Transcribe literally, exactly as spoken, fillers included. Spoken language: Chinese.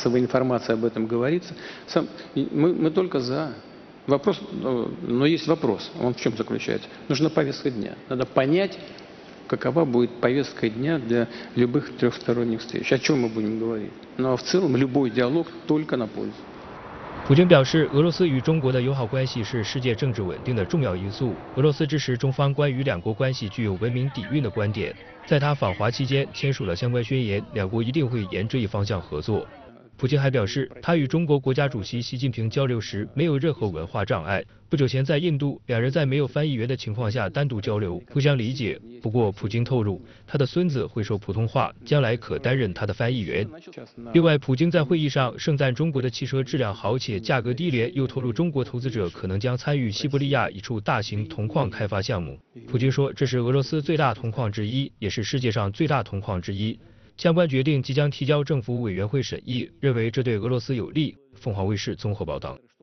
массовой информации об этом говорится. Сам, мы, мы только за. Вопрос, но есть вопрос. Он в чем заключается? Нужна повестка дня. Надо понять, какова будет повестка дня для любых трехсторонних встреч. О чем мы будем говорить? Ну а в целом любой диалог только на пользу. 普京表示，俄罗斯与中国的友好关系是世界政治稳定的重要因素。俄罗斯支持中方关于两国关系具有文明底蕴的观点，在他访华期间签署了相关宣言，两国一定会沿这一方向合作。 普京还表示，他与中国国家主席习近平交流时没有任何文化障碍。不久前在印度，两人在没有翻译员的情况下单独交流，互相理解。不过，普京透露，他的孙子会说普通话，将来可担任他的翻译员。另外，普京在会议上盛赞中国的汽车质量好且价格低廉，又透露中国投资者可能将参与西伯利亚一处大型铜矿开发项目。普京说，这是俄罗斯最大铜矿之一，也是世界上最大铜矿之一。 相关决定即将提交政府委员会审议，认为这对俄罗斯有利。凤凰卫视综合报道。